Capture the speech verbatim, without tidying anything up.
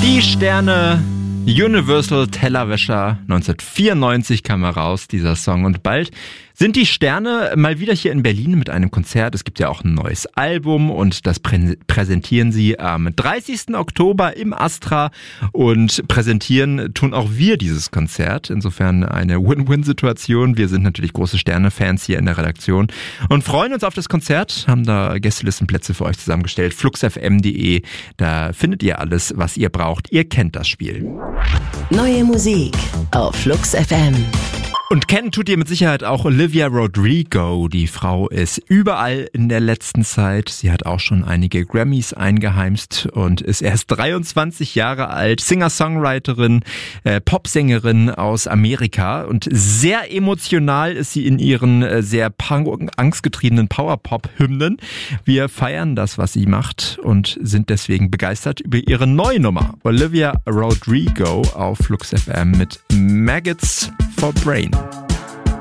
Die Sterne, Universal Tellerwäscher, neunzehnhundertvierundneunzig kam heraus, dieser Song. Und bald sind die Sterne mal wieder hier in Berlin mit einem Konzert. Es gibt ja auch ein neues Album und das prä- präsentieren sie am dreißigsten Oktober im Astra. Und präsentieren tun auch wir dieses Konzert. Insofern eine Win-Win-Situation. Wir sind natürlich große Sterne-Fans hier in der Redaktion und freuen uns auf das Konzert. Haben da Gästelistenplätze für euch zusammengestellt. flux f m punkt d e. Da findet ihr alles, was ihr braucht. Ihr kennt das Spiel. Neue Musik auf Flux F M. Und kennen tut ihr mit Sicherheit auch Olivia Rodrigo. Die Frau ist überall in der letzten Zeit. Sie hat auch schon einige Grammys eingeheimst und ist erst dreiundzwanzig Jahre alt. Singer-Songwriterin, äh, Popsängerin aus Amerika. Und sehr emotional ist sie in ihren äh, sehr punk- angstgetriebenen Power-Pop-Hymnen. Wir feiern das, was sie macht und sind deswegen begeistert über ihre neue Nummer. Olivia Rodrigo auf Flux F M mit Maggots for Brain.